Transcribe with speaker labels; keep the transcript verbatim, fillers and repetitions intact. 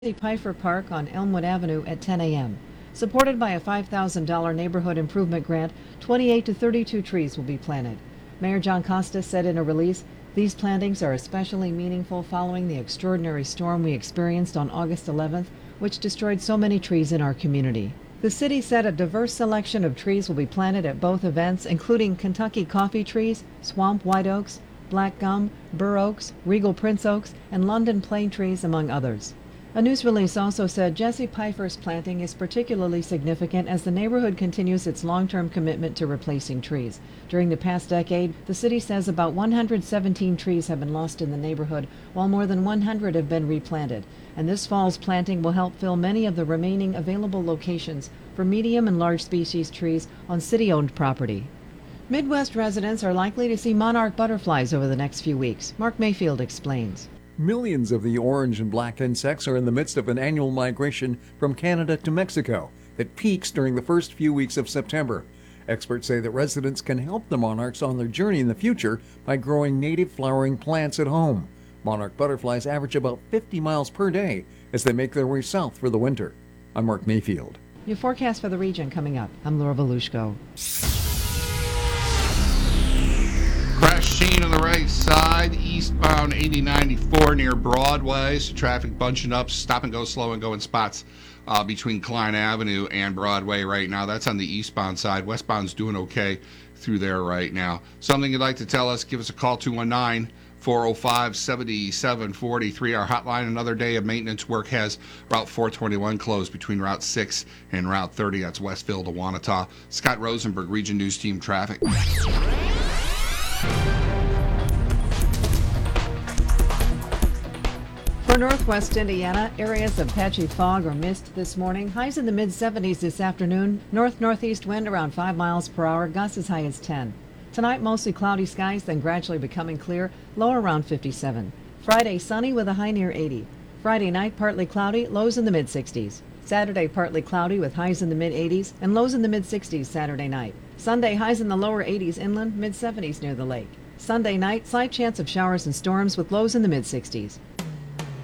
Speaker 1: Pfeiffer Park on Elmwood Avenue at ten a m Supported by a five thousand dollars neighborhood improvement grant, twenty-eight to thirty-two trees will be planted. Mayor John Costa said in a release, "These plantings are especially meaningful following the extraordinary storm we experienced on August eleventh, which destroyed so many trees in our community." The city said a diverse selection of trees will be planted at both events, including Kentucky coffee trees, swamp white oaks, black gum, bur oaks, regal prince oaks, and London plane trees, among others. A news release also said Jesse Pfeiffer's planting is particularly significant as the neighborhood continues its long-term commitment to replacing trees. During the past decade, the city says about one hundred seventeen trees have been lost in the neighborhood, while more than one hundred have been replanted. And this fall's planting will help fill many of the remaining available locations for medium and large species trees on city-owned property. Midwest residents are likely to see monarch butterflies over the next few weeks. Mark Mayfield explains.
Speaker 2: Millions of the orange and black insects are in the midst of an annual migration from Canada to Mexico that peaks during the first few weeks of September. Experts say that residents can help the monarchs on their journey in the future by growing native flowering plants at home. Monarch butterflies average about fifty miles per day as they make their way south for the winter. I'm Mark Mayfield.
Speaker 1: Your forecast for the region coming up. I'm Laura Volushko.
Speaker 3: Crash scene on the right side, eastbound eighty ninety-four near Broadway. So traffic bunching up, stop and go slow and go in spots uh, between Klein Avenue and Broadway right now. That's on the eastbound side. Westbound's doing okay through there right now. Something you'd like to tell us, give us a call, two one nine, four oh five, seven seven four three. Our hotline. Another day of maintenance work has Route four twenty-one closed between Route six and Route thirty. That's Westville to Wanata. Scott Rosenberg, Region News Team Traffic.
Speaker 1: For northwest Indiana, areas of patchy fog or mist this morning. Highs in the mid seventies this afternoon. North-northeast wind around five miles per hour. Gusts as high as ten. Tonight, mostly cloudy skies, then gradually becoming clear. Low around fifty-seven. Friday, sunny with a high near eighty. Friday night, partly cloudy. Lows in the mid sixties. Saturday, partly cloudy with highs in the mid eighties and lows in the mid sixties Saturday night. Sunday, highs in the lower eighties inland, mid seventies near the lake. Sunday night, slight chance of showers and storms with lows in the mid sixties.